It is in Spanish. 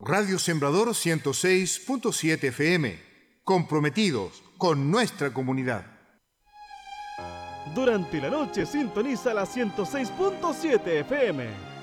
Radio Sembrador 106.7 FM, comprometidos con nuestra comunidad. Durante la noche sintoniza la 106.7 FM.